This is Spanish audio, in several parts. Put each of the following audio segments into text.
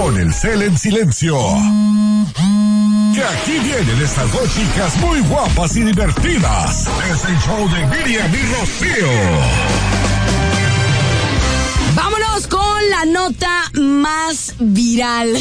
Pon el cel en silencio. Que aquí vienen estas dos chicas muy guapas y divertidas. Es el show de Miriam y Rocío. Vámonos con la nota más viral.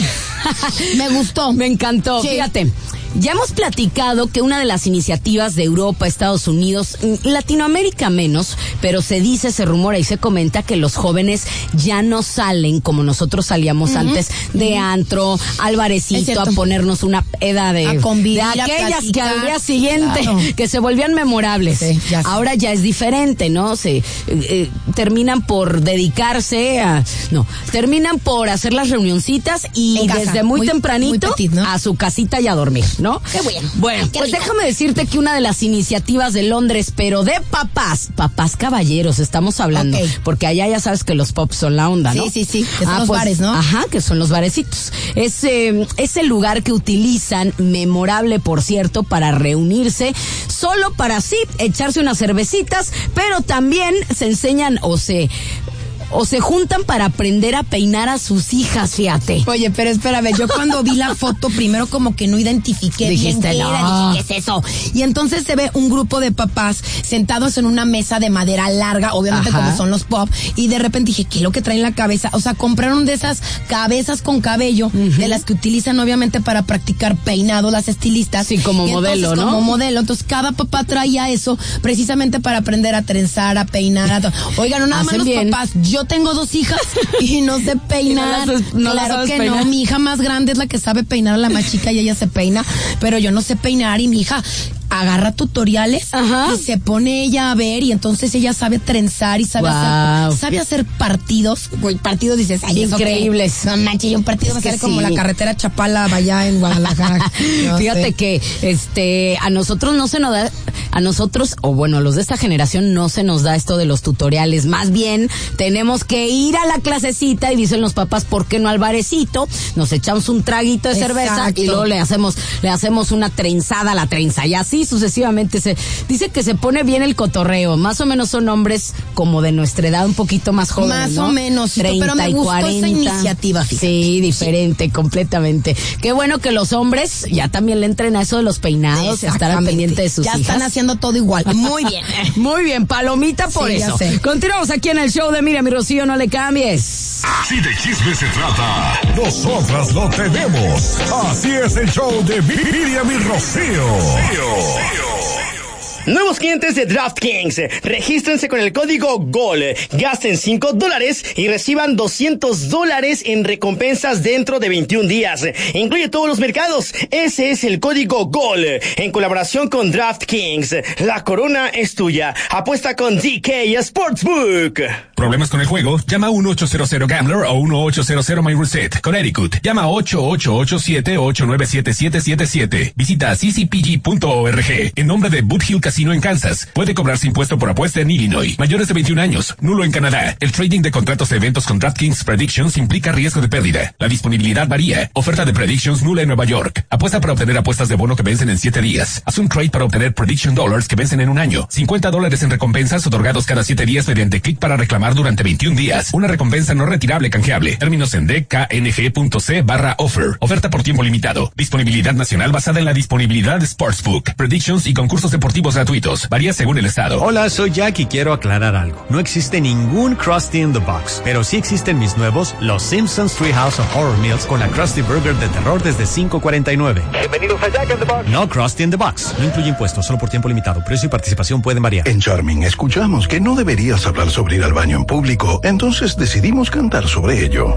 Me gustó. Me encantó. Sí. Fíjate. Ya hemos platicado que una de las iniciativas de Europa, Estados Unidos, Latinoamérica menos, pero se dice, se rumora y se comenta que los jóvenes ya no salen como nosotros salíamos antes de antro, al barecito, a ponernos una peda de convivir, de aquellas que al día siguiente que se volvían memorables. Sí, ahora ya es diferente, ¿no? Se terminan por dedicarse a terminan por hacer las reunioncitas y desde muy tempranito muy petit, ¿no? A su casita y a dormir, ¿no? Qué bueno. Bueno, pues déjame decirte que una de las iniciativas de Londres, pero de papás caballeros, estamos hablando, porque allá ya sabes que los pubs son la onda, ¿no? Sí, que son los bares, ¿no? Ajá, que son los barecitos. Es el lugar que utilizan, memorable por cierto, para reunirse, solo para así echarse unas cervecitas, pero también se enseñan o se juntan para aprender a peinar a sus hijas, fíjate. Oye, pero espérame, yo cuando vi la foto primero como que no identifiqué bien qué era, dije, ¿qué es eso? Y entonces se ve un grupo de papás sentados en una mesa de madera larga, obviamente como son los pop, y de repente dije, ¿qué es lo que traen en la cabeza? O sea, compraron de esas cabezas con cabello, de las que utilizan obviamente para practicar peinado las estilistas. Sí, como modelo, ¿no? Como modelo, entonces cada papá traía eso precisamente para aprender a trenzar, a peinar, Oigan, no nada más los papás, yo tengo 2 hijas y no sé peinar. Claro que peinar. No, mi hija más grande es la que sabe peinar, a la más chica y ella se peina, pero yo no sé peinar y mi hija agarra tutoriales y se pone ella a ver y entonces ella sabe trenzar y sabe hacer partidos. Partidos dices, ay, increíbles. No manches, un partido va a ser como la carretera Chapala allá en Guadalajara. Fíjate que a nosotros no se nos da, a nosotros, o bueno, a los de esta generación no se nos da esto de los tutoriales, más bien tenemos que ir a la clasecita y dicen los papás, ¿por qué no al barecito? Nos echamos un traguito de cerveza y luego le hacemos una trenzada a la trenza y así sucesivamente. Se dice que se pone bien el cotorreo, más o menos son hombres como de nuestra edad, un poquito más jóvenes, más ¿no? o menos, 30 pero me y gustó 40. esa iniciativa, fíjate. Sí, diferente, completamente. Qué bueno que los hombres ya también le entren a eso de los peinados y a estar al pendiente de sus hijas. Ya están haciendo todo igual. Muy bien. Muy bien, palomita por eso. Continuamos aquí en el show de Miriam y Rocío, no le cambies. Si de chisme se trata, nosotras lo tenemos. Así es el show de Miriam y Rocío. Nuevos clientes de DraftKings, regístrense con el código GOL, gasten $5 y reciban $200 en recompensas dentro de 21 días. Incluye todos los mercados. Ese es el código GOL, en colaboración con DraftKings. La corona es tuya. Apuesta con DK Sportsbook. ¿Problemas con el juego? Llama a 1-800-GAMBLER o 1-800-MyReset. Connecticut. Llama a 888-789-7777. Visita ccpg.org. En nombre de Boot Hill Casino en Kansas. Puede cobrarse impuesto por apuesta en Illinois. Mayores de 21 años. Nulo en Canadá. El trading de contratos de eventos con DraftKings Predictions implica riesgo de pérdida. La disponibilidad varía. Oferta de Predictions nula en Nueva York. Apuesta para obtener apuestas de bono que vencen en 7 días. Haz un trade para obtener Prediction Dollars que vencen en un año. $50 en recompensas otorgados cada 7 días mediante clic para reclamar durante 21 días. Una recompensa no retirable canjeable. Términos en dkng.c/offer. Oferta por tiempo limitado. Disponibilidad nacional basada en la disponibilidad de Sportsbook. Predictions y concursos deportivos gratuitos. Varía según el estado. Hola, soy Jack y quiero aclarar algo. No existe ningún Krusty in the Box, pero sí existen mis nuevos Los Simpsons Treehouse of Horror Meals con la Krusty Burger de terror desde $5.49. Bienvenidos a Jack in the Box. No Krusty in the Box. No incluye impuestos, solo por tiempo limitado. Precio y participación pueden variar. En Charming escuchamos que no deberías hablar sobre ir al baño en público, entonces decidimos cantar sobre ello.